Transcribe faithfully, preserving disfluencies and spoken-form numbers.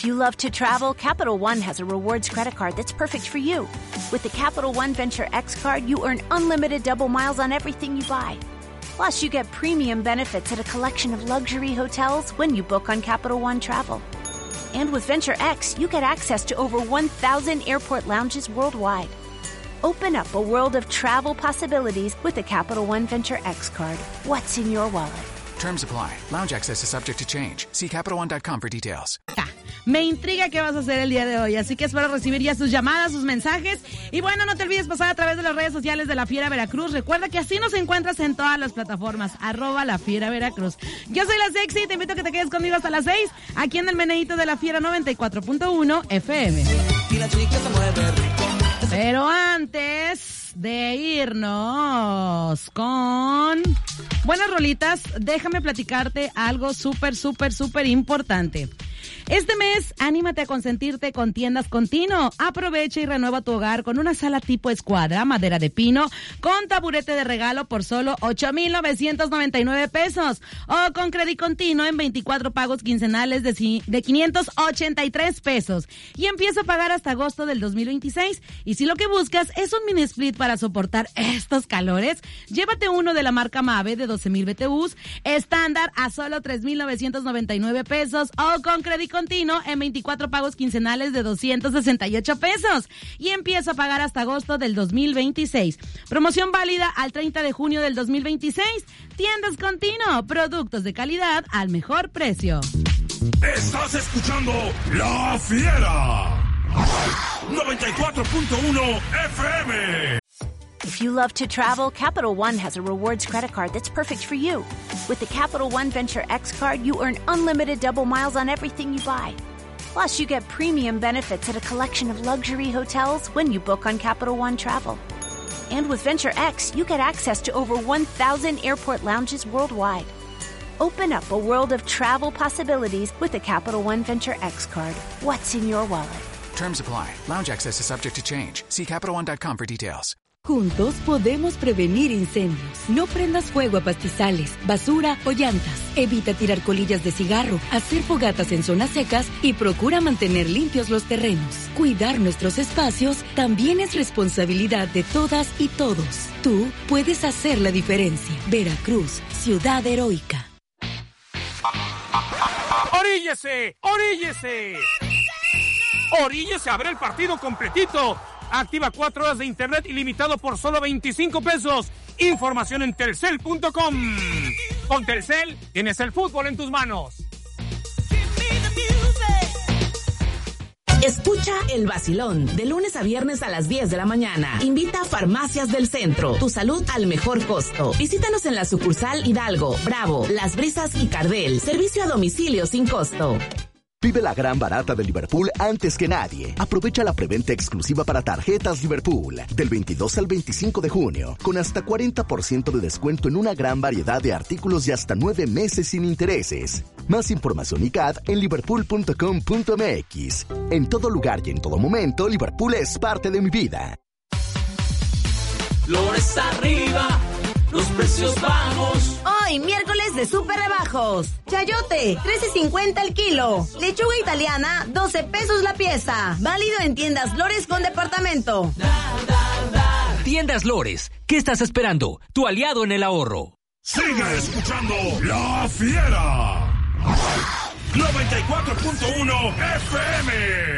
If you love to travel, Capital One has a rewards credit card that's perfect for you. With the Capital One Venture X card, you earn unlimited double miles on everything you buy. Plus, you get premium benefits at a collection of luxury hotels when you book on Capital One Travel. And with Venture X, you get access to over one thousand airport lounges worldwide. Open up a world of travel possibilities with the Capital One Venture X card. What's in your wallet? Terms apply. Lounge access is subject to change. See Capital One dot com for details. Me intriga qué vas a hacer el día de hoy, así que espero recibir ya sus llamadas, sus mensajes. Y bueno, no te olvides pasar a través de las redes sociales de La Fiera Veracruz. Recuerda que así nos encuentras en todas las plataformas, arroba La Fiera Veracruz. Yo soy La Sexy y te invito a que te quedes conmigo hasta las seis, aquí en el Meneíto de La Fiera noventa y cuatro punto uno F M. Pero antes de irnos con buenas rolitas, déjame platicarte algo súper, súper, súper importante. Este mes, anímate a consentirte con Tiendas Contino. Aprovecha y renueva tu hogar con una sala tipo escuadra, madera de pino, con taburete de regalo por solo ocho mil novecientos noventa y nueve pesos. O con Credit Contino en veinticuatro pagos quincenales de, de quinientos ochenta y tres pesos. Y empieza a pagar hasta agosto del dos mil veintiséis. Y si lo que buscas es un mini split para soportar estos calores, llévate uno de la marca Mave de doce mil B T Us, estándar a solo tres mil novecientos noventa y nueve pesos. O con Credit Contino en veinticuatro pagos quincenales de doscientos sesenta y ocho pesos y empieza a pagar hasta agosto del dos mil veintiséis. Promoción válida al treinta de junio del dos mil veintiséis. Tiendas Contino, productos de calidad al mejor precio. Estás escuchando La Fiera noventa y cuatro punto uno F M. If you love to travel, Capital One has a rewards credit card that's perfect for you. With the Capital One Venture X card, you earn unlimited double miles on everything you buy. Plus, you get premium benefits at a collection of luxury hotels when you book on Capital One Travel. And with Venture X, you get access to over one thousand airport lounges worldwide. Open up a world of travel possibilities with the Capital One Venture X card. What's in your wallet? Terms apply. Lounge access is subject to change. See Capital One dot com for details. Juntos podemos prevenir incendios. No prendas fuego a pastizales, basura o llantas. Evita tirar colillas de cigarro, hacer fogatas en zonas secas y procura mantener limpios los terrenos. Cuidar nuestros espacios también es responsabilidad de todas y todos. Tú puedes hacer la diferencia. Veracruz, ciudad heroica. ¡Oríllese! ¡Oríllese! ¡Oríllese a ver el partido completito! Activa cuatro horas de internet ilimitado por solo veinticinco pesos. Información en telcel punto com. Con Telcel tienes el fútbol en tus manos. Escucha El Vacilón de lunes a viernes a las diez de la mañana. Invita a Farmacias del Centro. Tu salud al mejor costo. Visítanos en la sucursal Hidalgo, Bravo, Las Brisas y Cardel. Servicio a domicilio sin costo. Vive la gran barata de Liverpool antes que nadie. Aprovecha la preventa exclusiva para tarjetas Liverpool del veintidós al veinticinco de junio, con hasta cuarenta por ciento de descuento en una gran variedad de artículos y hasta nueve meses sin intereses. Más información y C A D en liverpool punto com punto m x. En todo lugar y en todo momento, Liverpool es parte de mi vida. Flores arriba, los precios bajos. Hoy, miércoles de súper rebajos. Chayote, trece cincuenta el kilo. Lechuga italiana, doce pesos la pieza. Válido en Tiendas Lores con departamento. Da, da, da. Tiendas Lores, ¿qué estás esperando? Tu aliado en el ahorro. Sigue escuchando La Fiera noventa y cuatro punto uno F M.